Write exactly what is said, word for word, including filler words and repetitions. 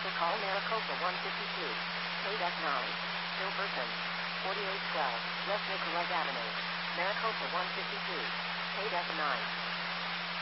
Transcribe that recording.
to call Maricopa one fifty-two. Paid F nine. Gilberton. forty-eight twelve. West Nicholas Avenue. Maricopa one fifty-two. Paid F nine.